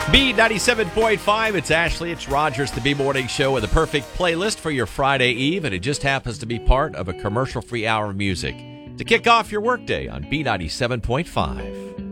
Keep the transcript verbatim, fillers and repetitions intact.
B ninety-seven point five, it's Ashley, it's Rogers, the B-Morning Show with a perfect playlist for your Friday Eve, and it just happens to be part of a commercial-free hour of music to kick off your workday on B ninety-seven point five.